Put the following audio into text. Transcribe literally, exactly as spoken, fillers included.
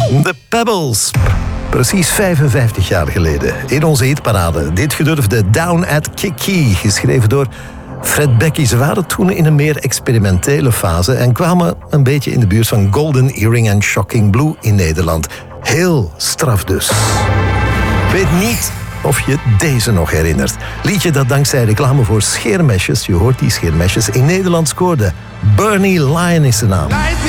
The Pebbles. Precies vijfenvijftig jaar geleden. In onze hitparade. Dit gedurfde Down at Kiki. Geschreven door Fred Becky. Ze waren toen in een meer experimentele fase en kwamen een beetje in de buurt van Golden Earring en Shocking Blue in Nederland. Heel straf dus. Ik weet niet of je deze nog herinnert. Liedje dat dankzij reclame voor scheermesjes, je hoort die scheermesjes, in Nederland scoorde. Bernie Lion is de naam.